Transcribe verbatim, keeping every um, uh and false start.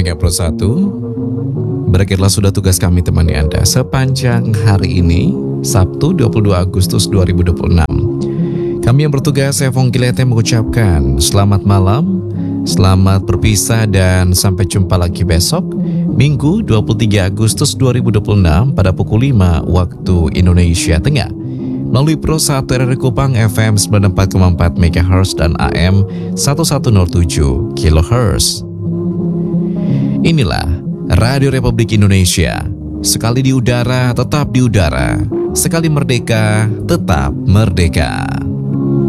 Mega Pro satu. Berakhirlah sudah tugas kami temani Anda sepanjang hari ini, Sabtu dua puluh dua Agustus dua ribu dua puluh enam. Kami yang bertugas, saya Fongkilete mengucapkan selamat malam, selamat berpisah dan sampai jumpa lagi besok, Minggu dua puluh tiga Agustus dua ribu dua puluh enam pada pukul lima waktu Indonesia Tengah. Melalui Pro satu R R I Kupang F M sembilan puluh empat koma empat MHz dan A M seribu seratus tujuh kilohertz. Inilah Radio Republik Indonesia. Sekali di udara, tetap di udara. Sekali merdeka, tetap merdeka.